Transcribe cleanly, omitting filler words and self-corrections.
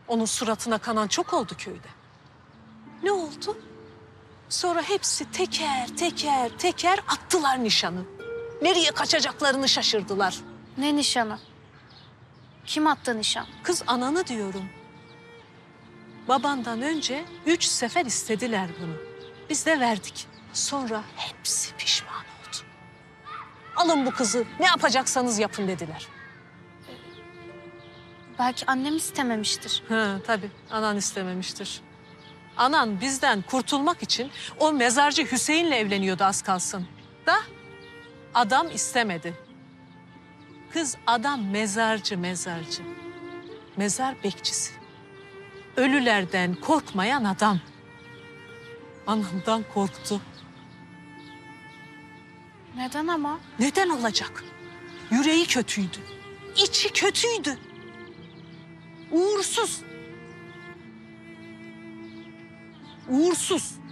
Onun suratına kanan çok oldu köyde. Ne oldu? Sonra hepsi teker teker attılar nişanı. Nereye kaçacaklarını şaşırdılar. Ne nişanı? Kim attı nişan? Kız ananı diyorum. Babandan önce 3 sefer istediler bunu. Biz de verdik. Sonra hepsi pişman oldu. Alın bu kızı, ne yapacaksanız yapın dediler. Belki annem istememiştir. Ha, tabii anan istememiştir. Anan bizden kurtulmak için o mezarcı Hüseyin'le evleniyordu az kalsın. Da adam istemedi. Kız adam mezarcı. Mezar bekçisi. Ölülerden korkmayan adam. Anamdan korktu. Neden ama? Neden olacak? Yüreği kötüydü. İçi kötüydü. Uğursuz. Uğursuz.